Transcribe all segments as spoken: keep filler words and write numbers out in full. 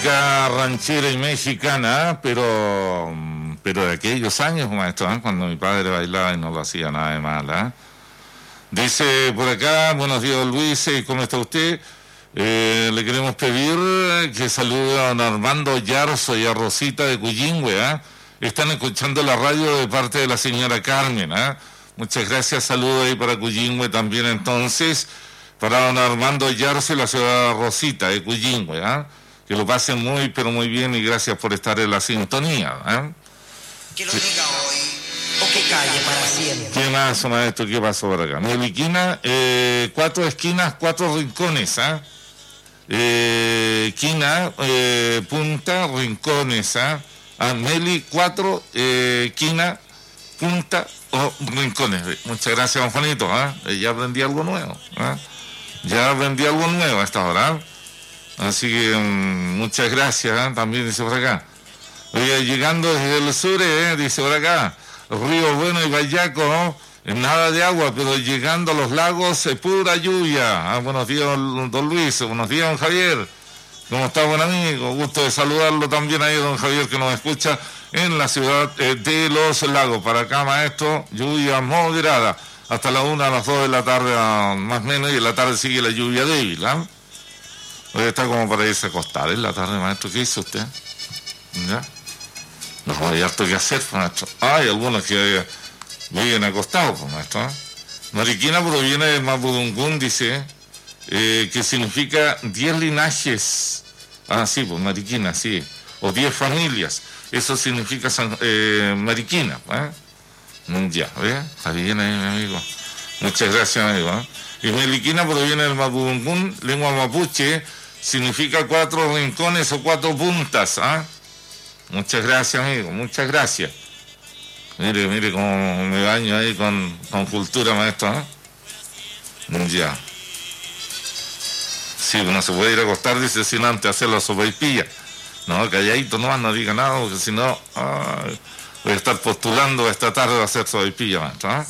música ranchera y mexicana, pero pero de aquellos años, maestro, ¿eh? Cuando mi padre bailaba y no lo hacía nada de mal, ¿eh? Dice por acá, buenos días Luis, ¿cómo está usted? Eh, le queremos pedir que salude a don Armando Yarzo y a Rosita de Cuyingüe, ¿eh? Están escuchando la radio de parte de la señora Carmen, ¿eh? Muchas gracias, saludo ahí para Cuyingüe también entonces, para don Armando Yarzo y la señora Rosita de Cuyingüe, ¿eh? Que lo pasen muy pero muy bien y gracias por estar en la sintonía, ¿eh? Que lo diga hoy o que calle para siempre. ¿Qué más, maestro? ¿Qué pasó por acá? Meliquina, eh, cuatro esquinas, cuatro rincones, ¿ah? ¿eh? Eh, quina, eh, punta, rincones, ¿ah? ¿eh? Meli, cuatro, eh, quina, punta o rincones. Muchas gracias, don Juanito, ¿eh? Ya aprendí algo nuevo, ¿eh? Ya aprendí algo nuevo a esta hora, ¿eh? Así que um, muchas gracias, ¿eh? También dice por acá. Oye, llegando desde el sur, ¿eh? Dice por acá, Río Bueno y Vallaco, ¿no? Nada de agua, pero llegando a los lagos, eh, pura lluvia. Ah, buenos días, don Luis, buenos días, don Javier. ¿Cómo está, buen amigo? Gusto de saludarlo también ahí, don Javier, que nos escucha en la ciudad eh, de Los Lagos. Para acá, maestro, lluvia moderada. Hasta la una a las dos de la tarde, más o menos, y en la tarde sigue la lluvia débil, ¿ah? ¿eh? Hoy está como para irse a acostar en la tarde, maestro. ¿Qué hizo usted? ¿Ya? No, hay harto que hacer, maestro. Hay algunos que viven acostados, maestro, ¿eh? Mariquina proviene del Mapudungún, dice, eh, que significa diez linajes. Ah, sí, pues Mariquina, sí. O diez familias. Eso significa San, eh, Mariquina, ¿eh? Ya, ¿ve? Está bien ahí, mi amigo. Muchas gracias, amigo, ¿eh? Y Meliquina proviene del Mapudungún, lengua mapuche, significa cuatro rincones o cuatro puntas, ¿ah? ¿eh? Muchas gracias, amigo, muchas gracias. Mire, mire cómo me baño ahí con, con cultura, maestro, ¿eh? Ya. Sí, no se puede ir a acostar, dice, sin antes hacer la sopaipilla. No, calladito nomás, no diga nada, porque si no, ay, voy a estar postulando esta tarde a hacer sopaipilla, maestro, ¿eh?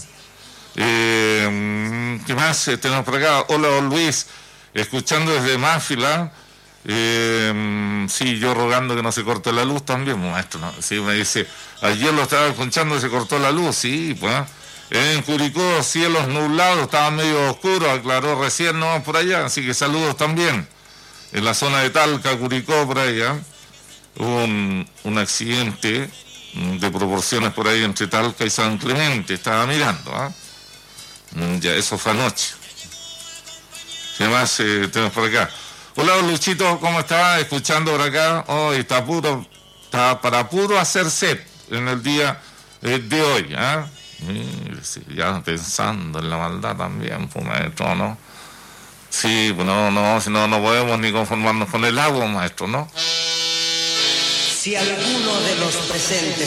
Eh, ¿Qué más eh, tenemos por acá? Hola, don Luis, escuchando desde Máfila. Eh, sí, yo rogando que no se corte la luz también, maestro, ¿no? Sí, me dice, ayer lo estaba escuchando y se cortó la luz, sí, pues. En Curicó, cielos nublados, estaba medio oscuro, aclaró recién, no, por allá, así que saludos también. En la zona de Talca, Curicó, por allá, hubo un, un accidente de proporciones por ahí entre Talca y San Clemente, estaba mirando, ¿ah? ¿eh? Ya, eso fue anoche. ¿Qué más eh, tenemos por acá? Hola, Luchito, ¿cómo está? Escuchando por acá. Hoy oh, está puro, está para puro hacer set en el día eh, de hoy, ¿ah? ¿eh? Mire, sí, ya pensando en la maldad también, pues, maestro, ¿no? Sí, pues no, no, si no, no podemos ni conformarnos con el agua, maestro, ¿no? Si alguno de los presentes